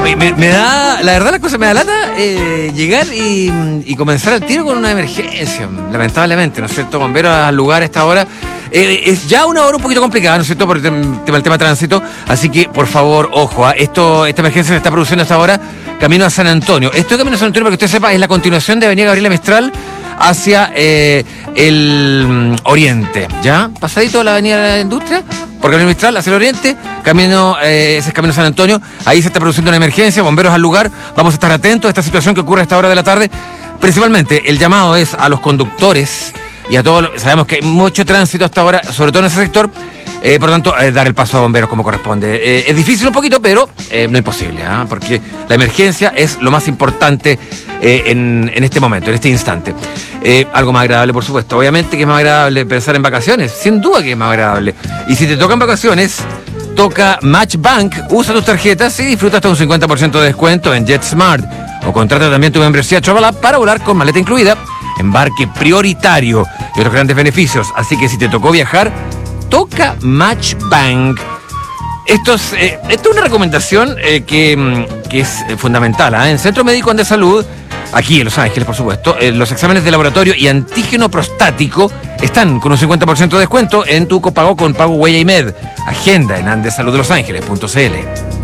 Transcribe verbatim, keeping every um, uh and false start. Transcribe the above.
Oye, me, me da, la verdad, la cosa me da lata eh, llegar y, y comenzar el tiro con una emergencia, lamentablemente, ¿no es cierto? Bomberos al lugar a esta hora. Eh, es ya una hora un poquito complicada, ¿no es cierto? Por el tema, el tema tránsito. Así que, por favor, ojo, ¿eh? Esto, esta emergencia se está produciendo hasta ahora camino a San Antonio. Esto de camino a San Antonio, para que usted sepa, es la continuación de Avenida Gabriela Mistral hacia eh, el um, oriente, ¿ya? Pasadito de la Avenida de la Industria, por Gabriela Mistral hacia el oriente, camino, eh, ese es camino a San Antonio. Ahí se está produciendo una emergencia, bomberos al lugar. Vamos a estar atentos a esta situación que ocurre a esta hora de la tarde. Principalmente, el llamado es a los conductores y a todos, sabemos que hay mucho tránsito hasta ahora, sobre todo en ese sector, eh, por lo tanto, eh, dar el paso a bomberos como corresponde. Eh, es difícil un poquito, pero eh, no imposible, ¿eh? Porque la emergencia es lo más importante eh, en, en este momento, en este instante. Eh, algo más agradable, por supuesto. Obviamente que es más agradable pensar en vacaciones, sin duda que es más agradable. Y si te tocan vacaciones, toca Matchbank, usa tus tarjetas y disfruta hasta un cincuenta por ciento de descuento en JetSmart. O contrata también tu membresía Travel App para volar con maleta incluida, embarque prioritario y otros grandes beneficios. Así que si te tocó viajar, toca Matchbank. Esto es, eh, esto es una recomendación eh, que, que es fundamental, ¿eh? En Centro Médico Andes Salud, aquí en Los Ángeles, por supuesto, eh, los exámenes de laboratorio y antígeno prostático están con un cincuenta por ciento de descuento en tu copago con Pago Huella y Med. Agenda en andes salud de los ángeles punto c l.